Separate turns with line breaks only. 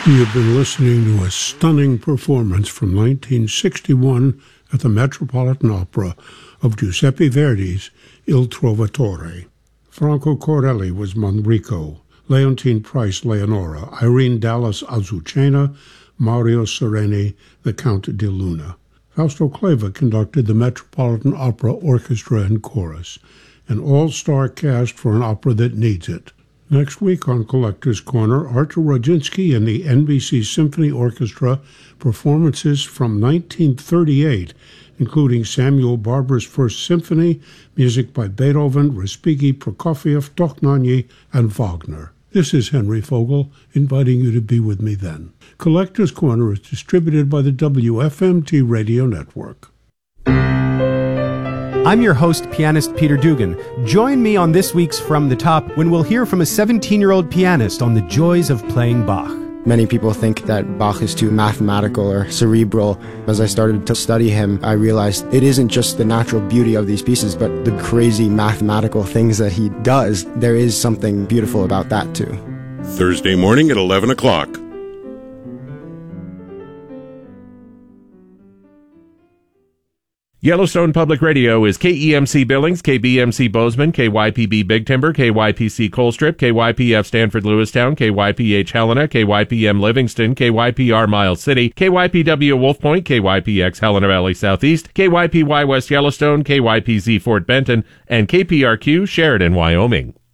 You've been listening to a stunning performance from 1961 at the Metropolitan Opera of Giuseppe Verdi's Il Trovatore. Franco Corelli was Manrico, Leontine Price Leonora, Irene Dallas Azucena, Mario Sereni, the Count de Luna. Fausto Clava conducted the Metropolitan Opera Orchestra and Chorus, an all-star cast for an opera that needs it. Next week on Collector's Corner, Artur Rodzinski and the NBC Symphony Orchestra performances from 1938, including Samuel Barber's First Symphony, music by Beethoven, Respighi, Prokofiev, Dochnany, and Wagner. This is Henry Fogel, inviting you to be with me then. Collector's Corner is distributed by the WFMT Radio Network.
I'm your host, pianist Peter Dugan. Join me on this week's From the Top when we'll hear from a 17-year-old pianist on the joys of playing Bach.
Many people think that Bach is too mathematical or cerebral. As I started to study him, I realized it isn't just the natural beauty of these pieces, but the crazy mathematical things that he does. There is something beautiful about that, too.
Thursday morning at 11 o'clock.
Yellowstone Public Radio is KEMC Billings, KBMC Bozeman, KYPB Big Timber, KYPC Colstrip, KYPF Stanford Lewistown, KYPH Helena, KYPM Livingston, KYPR Miles City, KYPW Wolf Point, KYPX Helena Valley Southeast, KYPY West Yellowstone, KYPZ Fort Benton, and KPRQ Sheridan, Wyoming.